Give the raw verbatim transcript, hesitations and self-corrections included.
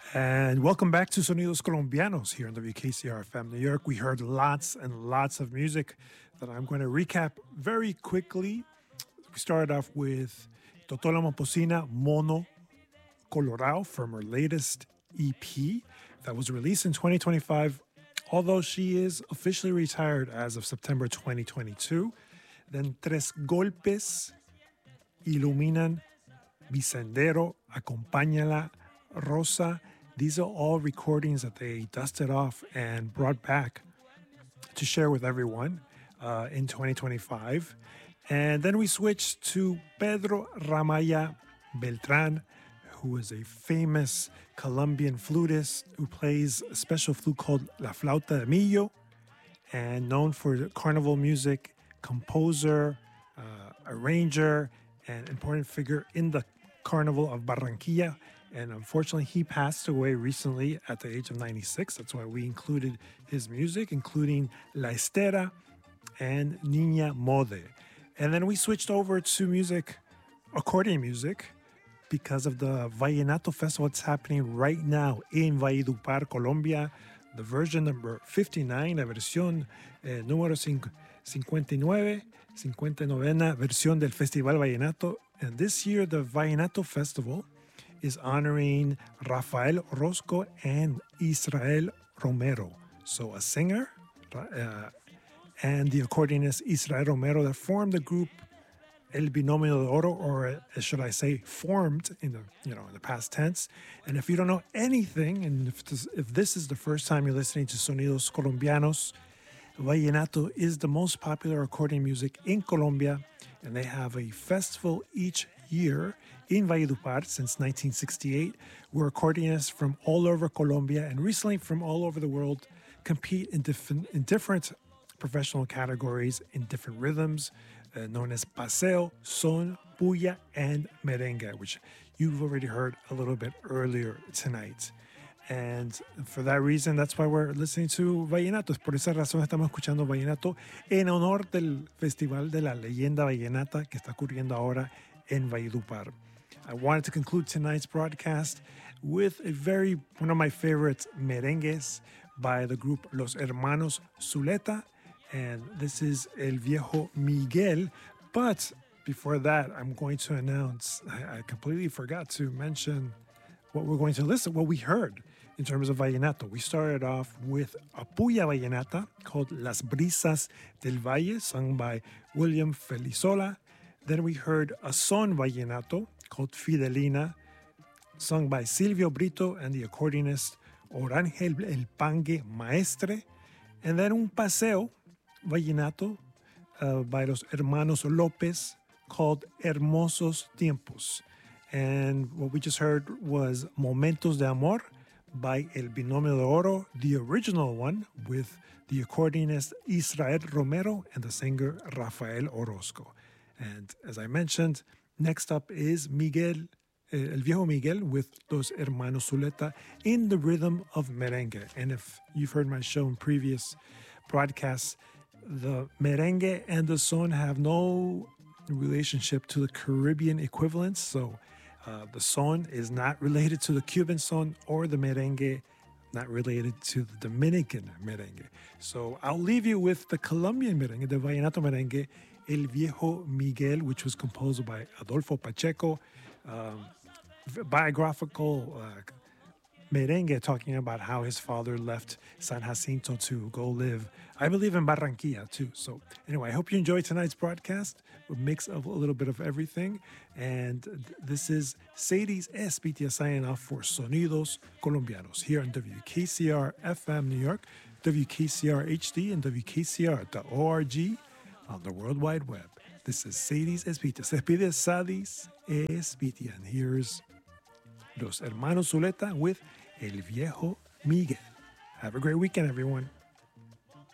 And welcome back to Sonidos Colombianos here on W K C R F M New York. We heard lots and lots of music that I'm going to recap very quickly. We started off with Totola Momposina Mono Colorado from her latest E P that was released in twenty twenty-five, although she is officially retired as of September twenty twenty-two. Then Tres Golpes Iluminan Mi Sendero, Acompáñala, Rosa. These are all recordings that they dusted off and brought back to share with everyone uh, in twenty twenty-five. And then we switched to Pedro Ramaya Beltran, who is a famous Colombian flutist who plays a special flute called La Flauta de Millo, and known for carnival music, composer, uh, arranger, and important figure in the Carnival of Barranquilla. And unfortunately, he passed away recently at the age of ninety-six. That's why we included his music, including La Estera and Niña Mode. And then we switched over to music, accordion music, because of the Vallenato Festival that's happening right now in Valledupar, Colombia. The version number fifty-nine, la versión eh, número cincuenta y nueve, cincuenta y novena versión del Festival Vallenato. And this year, the Vallenato Festival is honoring Rafael Orozco and Israel Romero. So a singer uh, and the accordionist Israel Romero that formed the group El Binomio de Oro, or uh, should I say formed in the you know in the past tense. And if you don't know anything, and if this, if this is the first time you're listening to Sonidos Colombianos, Vallenato is the most popular accordion music in Colombia, and they have a festival each year in Valledupar since nineteen sixty-eight, where accordionists from all over Colombia and recently from all over the world compete in different, in different professional categories in different rhythms, uh, known as paseo, son, puya, and merengue, which you've already heard a little bit earlier tonight. And for that reason, that's why we're listening to Vallenato. Por esa razón estamos escuchando Vallenato en honor del Festival de la Leyenda Vallenata que está ocurriendo ahora en Valledupar. I wanted to conclude tonight's broadcast with a very, one of my favorite merengues by the group Los Hermanos Zuleta. And this is El Viejo Miguel. But before that, I'm going to announce, I, I completely forgot to mention what we're going to listen, what we heard in terms of Vallenato. We started off with a Puya Vallenata called Las Brisas del Valle, sung by William Felizola. Then we heard a Son Vallenato called Fidelina, sung by Silvio Brito and the accordionist Orangel El Pangue Maestre. And then un Paseo Vallenato uh, by Los Hermanos López called Hermosos Tiempos. And what we just heard was Momentos de Amor by El Binomio de Oro, the original one with the accordionist Israel Romero and the singer Rafael Orozco. And as I mentioned, next up is Miguel, El Viejo Miguel with Los Hermanos Zuleta in the rhythm of merengue. And if you've heard my show in previous broadcasts, the merengue and the son have no relationship to the Caribbean equivalents. So uh, the son is not related to the Cuban son, or the merengue not related to the Dominican merengue. So I'll leave you with the Colombian merengue, the Vallenato merengue, El Viejo Miguel, which was composed by Adolfo Pacheco, um, biographical uh, merengue talking about how his father left San Jacinto to go live, I believe, in Barranquilla too. So anyway, I hope you enjoyed tonight's broadcast, a mix of a little bit of everything. And this is Sadie's Espitia signing off for Sonidos Colombianos here on W K C R F M New York, W K C R H D, and W K C R dot org on the World Wide Web. This is Sadie's Espitia. Se pide Sadie's Espitia. And here's Los Hermanos Zuleta with El Viejo Miguel. Have a great weekend, everyone.